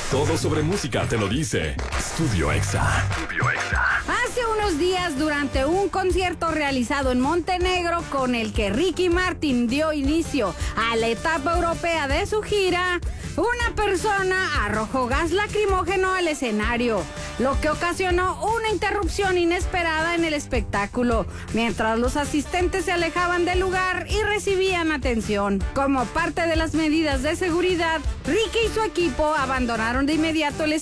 Todo sobre música te lo dice Studio Exa. Hace unos días, durante un concierto realizado en Montenegro con el que Ricky Martin dio inicio a la etapa europea de su gira, una persona arrojó gas lacrimógeno al escenario, lo que ocasionó una interrupción inesperada en el espectáculo, mientras los asistentes se alejaban del lugar y recibían atención. Como parte de las medidas de seguridad, Ricky y su equipo abandonaron de inmediato el